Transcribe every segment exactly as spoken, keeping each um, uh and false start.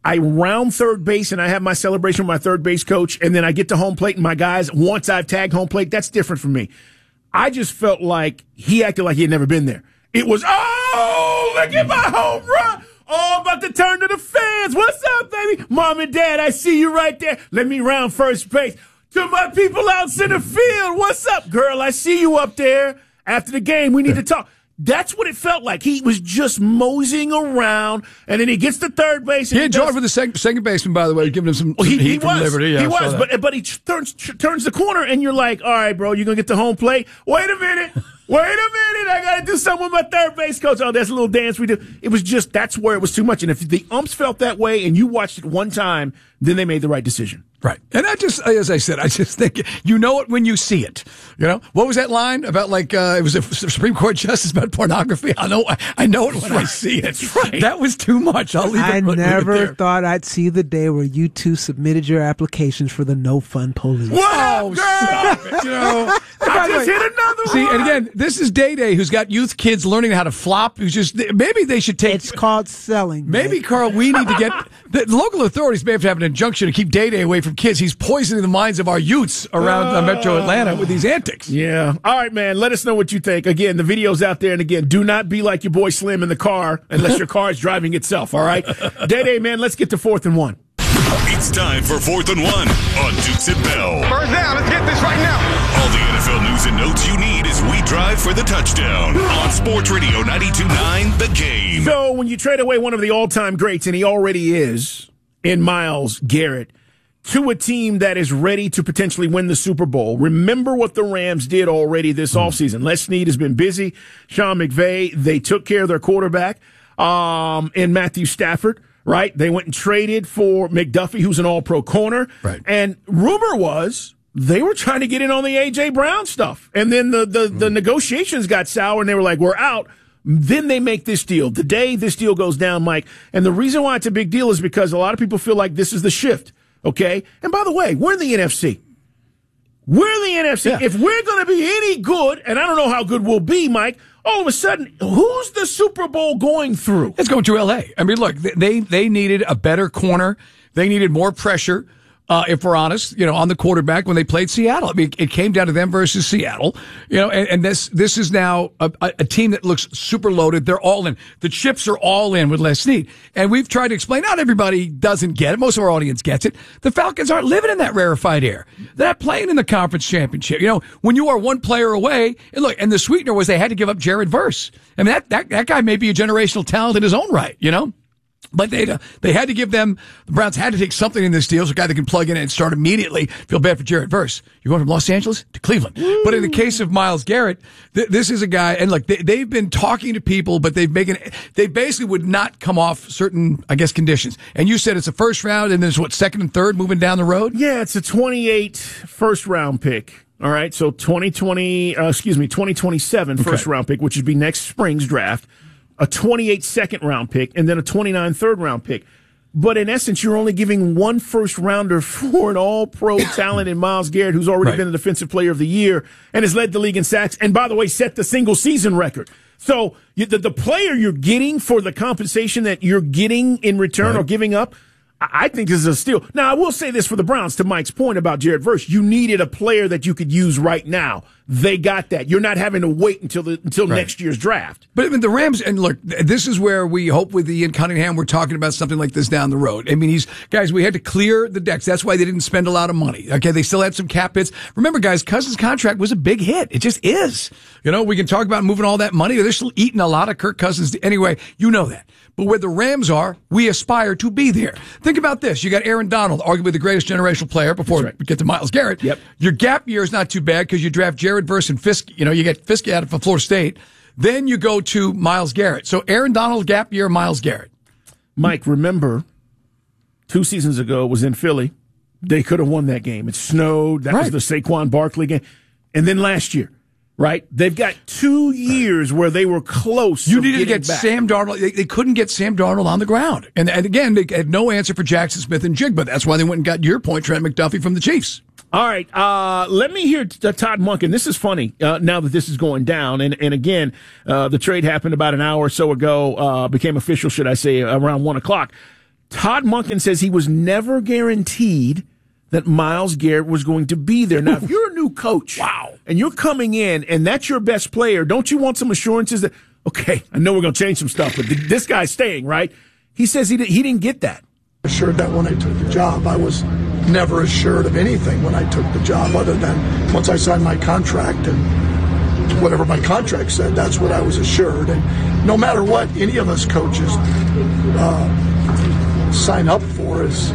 I round third base and I have my celebration with my third base coach, and then I get to home plate and my guys, once I've tagged home plate, that's different for me. I just felt like he acted like he had never been there. It was, oh, look at my home run. Oh, I'm about to turn to the fans. What's up, baby? Mom and Dad, I see you right there. Let me round first base. To my people out center field, what's up, girl? I see you up there. After the game, we need to talk. That's what it felt like. He was just moseying around, and then he gets to third base. And he enjoyed for the second, second baseman, by the way, giving him some, well, some he, heat he from was. Liberty. Yeah, he was, but but he turns turns the corner, and you're like, all right, bro, you're going to get to home plate. Wait a minute. Wait a minute. I got to do something with my third base coach. Oh, that's a little dance we do. It was just, that's where it was too much. And if the umps felt that way and you watched it one time, then they made the right decision. Right. And I just, as I said, I just think you know it when you see it. You know, what was that line about, like, uh, it was a Supreme Court justice about pornography? I know, I know it when I see it. That's right. That was too much. I'll leave I it. I never thought I'd see the day where you two submitted your applications for the No Fun Police. Whoa, oh, stop it. You know, I just hit another see, one. and again, this is Day Day, who's got youth kids learning how to flop. Who's just, maybe they should take. It's called selling. Maybe, man. Carl, we need to get the local authorities may have to have an injunction to keep Day Day away from kids. He's poisoning the minds of our youths around uh, Metro Atlanta with these antics. Yeah. All right, man. Let us know what you think. Again, the video's out there. And again, do not be like your boy Slim in the car unless your car is driving itself. All right? Day Day, man, let's get to fourth and one. It's time for fourth and one on Dukes and Bell. First down. Let's get this right now. All the N F L news and notes you need as we drive for the touchdown on Sports Radio ninety-two point nine The Game. So when you trade away one of the all-time greats, and he already is, in Myles Garrett, to a team that is ready to potentially win the Super Bowl. Remember what the Rams did already this offseason. Les Snead has been busy. Sean McVay, they took care of their quarterback um, in Matthew Stafford, right? They went and traded for McDuffie, who's an all-pro corner. Right. And rumor was they were trying to get in on the A J. Brown stuff. And then the, the, mm. the negotiations got sour, and they were like, we're out. Then they make this deal. The day this deal goes down, Mike, and the reason why it's a big deal is because a lot of people feel like this is the shift. Okay? And by the way, we're in the N F C. We're in the N F C. Yeah. If we're going to be any good, and I don't know how good we'll be, Mike, all of a sudden, who's the Super Bowl going through? It's going to L A. I mean, look, they they needed a better corner. They needed more pressure. Uh, if we're honest, you know, on the quarterback when they played Seattle. I mean, it came down to them versus Seattle, you know, and, and this, this is now a, a team that looks super loaded. They're all in. The chips are all in with Les Snead. And we've tried to explain, not everybody doesn't get it. Most of our audience gets it. The Falcons aren't living in that rarefied air. They're not playing in the conference championship. You know, when you are one player away, and look, and the sweetener was they had to give up Jared Verse. I mean, that, that, that guy may be a generational talent in his own right, you know? But they they had to give them, the Browns had to take something in this deal, so a guy that can plug in and start immediately. Feel bad for Jared Verse. You're going from Los Angeles to Cleveland. Woo. But in the case of Myles Garrett, th- this is a guy, and look, they, they've been talking to people, but they've making, they basically would not come off certain, I guess, conditions. And you said it's a first round, and there's what, second and third moving down the road? Yeah, it's a twenty-eight first round pick. All right, so twenty twenty, uh, excuse me, twenty twenty-seven okay. first round pick, which would be next spring's draft. A twenty-eight second round pick, and then a twenty-nine third round pick. But in essence, you're only giving one first rounder for an all-pro talent in Myles Garrett, who's already right. been a defensive player of the year and has led the league in sacks. And by the way, set the single season record. So you, the, the player you're getting for the compensation that you're getting in return right. or giving up, I think this is a steal. Now, I will say this for the Browns, to Mike's point about Jared Verse. You needed a player that you could use right now. They got that. You're not having to wait until the until right. next year's draft. But I mean, the Rams, and look, this is where we hope with Ian Cunningham, we're talking about something like this down the road. I mean, he's, guys, we had to clear the decks. That's why they didn't spend a lot of money. Okay, they still had some cap hits. Remember, guys, Cousins' contract was a big hit. It just is. You know, we can talk about moving all that money. They're still eating a lot of Kirk Cousins. Anyway, you know that. But where the Rams are, we aspire to be there. Think about this. You got Aaron Donald, arguably the greatest generational player before right. we get to Myles Garrett. Yep. Your gap year is not too bad because you draft Jared Verse and Fisk. You know, you get Fisk out of Florida State. Then you go to Myles Garrett. So Aaron Donald, gap year, Myles Garrett. Mike, remember, two seasons ago it was in Philly. They could have won that game. It snowed. That right. was the Saquon Barkley game. And then last year. Right? They've got two years where they were close. You needed to get back. Sam Darnold. They, they couldn't get Sam Darnold on the ground. And, and again, they had no answer for Jackson Smith and Jigba. That's why they went and got your point, Trent McDuffie from the Chiefs. All right. Uh, let me hear t- Todd Monken. This is funny uh, now that this is going down. And, and again, uh, the trade happened about an hour or so ago, uh, became official, should I say, around one o'clock. Todd Monken says he was never guaranteed that Myles Garrett was going to be there. Now, if you're a new coach, wow, and you're coming in and that's your best player, don't you want some assurances that, okay, I know we're going to change some stuff, but this guy's staying, right? He says he, did, he didn't get that. Assured that when I took the job, I was never assured of anything when I took the job other than once I signed my contract and whatever my contract said, that's what I was assured. And no matter what any of us coaches uh, sign up for is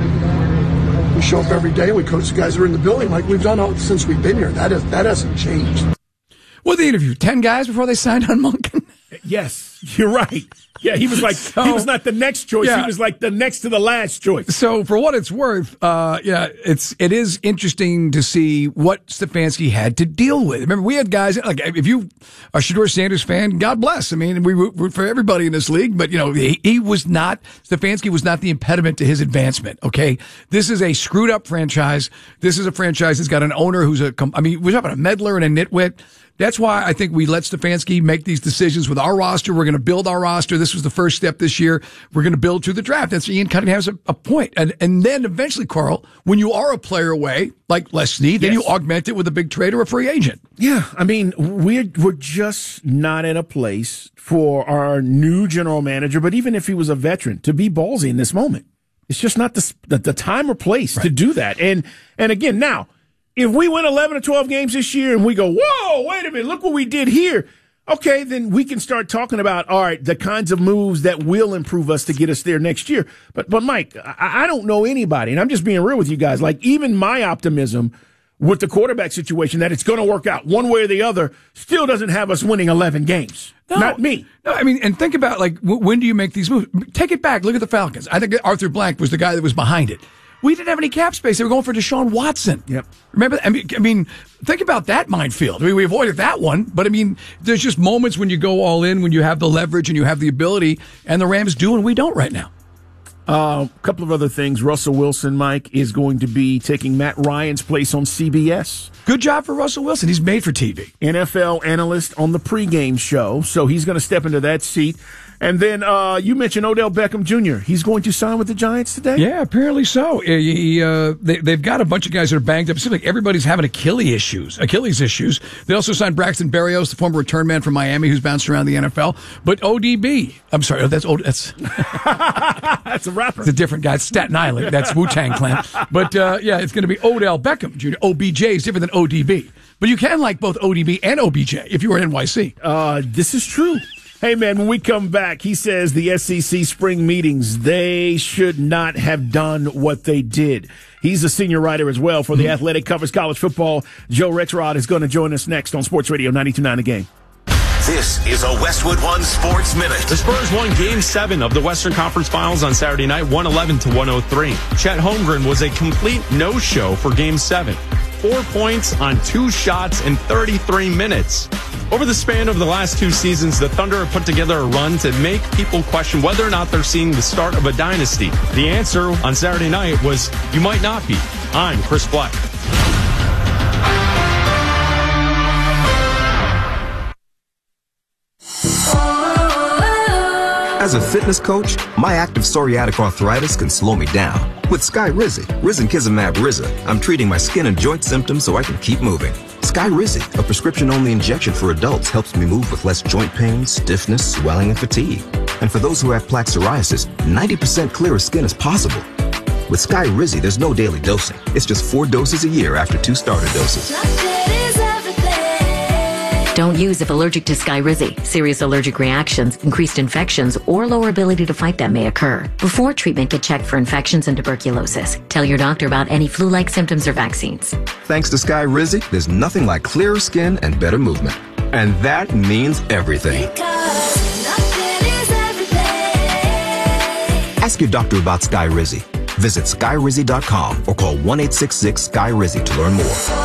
we show up every day, we coach the guys that are in the building like we've done all, since we've been here. That, is, that hasn't changed. Well, they interviewed ten guys before they signed on Monken. Yes, you're right. Yeah, he was like, so, he was not the next choice. Yeah. He was like the next to the last choice. So for what it's worth, uh, yeah, it's, it is interesting to see what Stefanski had to deal with. Remember, we had guys, like, if you are a Shedeur Sanders fan, God bless. I mean, we root for everybody in this league, but, you know, he, he was not, Stefanski was not the impediment to his advancement, okay? This is a screwed up franchise. This is a franchise that's got an owner who's a, I mean, we're talking about a meddler and a nitwit. That's why I think we let Stefanski make these decisions with our roster. We're going to build our roster. This was the first step this year. We're going to build through the draft. That's Ian Cunningham has a, a point. And and then eventually, Carl, when you are a player away, like Les Snead, then yes. you augment it with a big trade or a free agent. Yeah, I mean, we're, we're just not in a place for our new general manager, but even if he was a veteran, to be ballsy in this moment. It's just not the, the, the time or place right. to do that. And And again, now, if we win eleven or twelve games this year and we go, whoa, wait a minute, look what we did here. Okay, then we can start talking about, all right, the kinds of moves that will improve us to get us there next year. But, but Mike, I, I don't know anybody, and I'm just being real with you guys. Like, even my optimism with the quarterback situation that it's going to work out one way or the other still doesn't have us winning eleven games. No, not me. No, I mean, and think about, like, w- when do you make these moves? Take it back. Look at the Falcons. I think Arthur Blank was the guy that was behind it. We didn't have any cap space. They were going for Deshaun Watson. Yep. Remember? I mean, I mean, think about that minefield. I mean, we avoided that one, but I mean, there's just moments when you go all in, when you have the leverage and you have the ability, and the Rams do, and we don't right now. Uh, a couple of other things. Russell Wilson, Mike, is going to be taking Matt Ryan's place on C B S. Good job for Russell Wilson. He's made for T V. N F L analyst on the pregame show, so he's going to step into that seat. And then uh, you mentioned Odell Beckham Junior He's going to sign with the Giants today? Yeah, apparently so. He, uh, they, they've got a bunch of guys that are banged up. It seems like everybody's having Achilles issues. Achilles issues. They also signed Braxton Berrios, the former return man from Miami, who's bounced around the N F L. But O D B, I'm sorry, that's old. That's that's a rapper. It's a different guy. It's Staten Island. That's Wu-Tang Clan. But uh, yeah, it's going to be Odell Beckham Junior O B J is different than O D B. But you can like both O D B and O B J if you were in N Y C. Uh, this is true. Hey, man, when we come back, he says the S E C spring meetings, they should not have done what they did. He's a senior writer as well for The Athletic, covers college football. Joe Rexrod is going to join us next on Sports Radio ninety-two point nine The Game. This is a Westwood One Sports Minute. The Spurs won Game seven of the Western Conference Finals on Saturday night, one eleven to one oh three. Chet Holmgren was a complete no-show for Game seven. Four points on two shots in thirty-three minutes. Over the span of the last two seasons, the Thunder have put together a run to make people question whether or not they're seeing the start of a dynasty. The answer on Saturday night was, you might not be. I'm Chris Black. As a fitness coach, my active psoriatic arthritis can slow me down. With Skyrizi, Risankizumab Riza, I'm treating my skin and joint symptoms so I can keep moving. Skyrizi, a prescription-only injection for adults, helps me move with less joint pain, stiffness, swelling, and fatigue. And for those who have plaque psoriasis, ninety percent clearer skin is possible. With Skyrizi, there's no daily dosing. It's just four doses a year after two starter doses. Don't use if allergic to Skyrizi. Serious allergic reactions, increased infections, or lower ability to fight them may occur. Before treatment, get checked for infections and tuberculosis. Tell your doctor about any flu-like symptoms or vaccines. Thanks to Skyrizi, there's nothing like clearer skin and better movement. And that means everything. Ask your doctor about Skyrizi. Visit Skyrizi dot com or call one eight six six Sky Rizzi to learn more.